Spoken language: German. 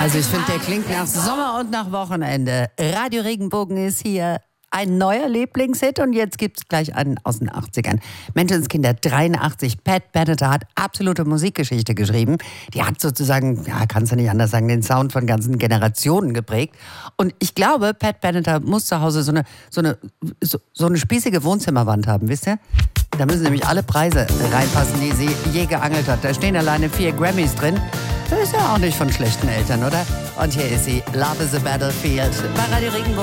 Also ich finde, der klingt nach Sommer und nach Wochenende. Radio Regenbogen ist hier ein neuer Lieblingshit und jetzt gibt es gleich einen aus den 80ern. Menschenskinder 83. Pat Benatar hat absolute Musikgeschichte geschrieben. Die hat sozusagen, ja, kannst du nicht anders sagen, den Sound von ganzen Generationen geprägt. Und ich glaube, Pat Benatar muss zu Hause so eine spießige Wohnzimmerwand haben, wisst ihr? Da müssen nämlich alle Preise reinpassen, die sie je geangelt hat. Da stehen alleine 4 Grammys drin. Das ist ja auch nicht von schlechten Eltern, oder? Und hier ist sie, Love is a Battlefield, bei Radio Regenbogen.